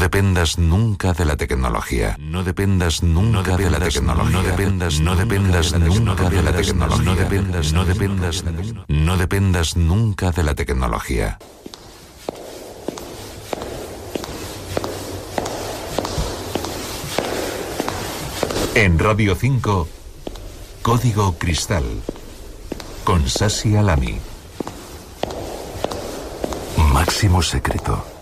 dependas nunca de la tecnología. No dependas nunca de la tecnología. No dependas nunca de la tecnología. No dependas nunca de la tecnología. En Radio 5, Código Cristal, con Sasi Alami. Máximo secreto.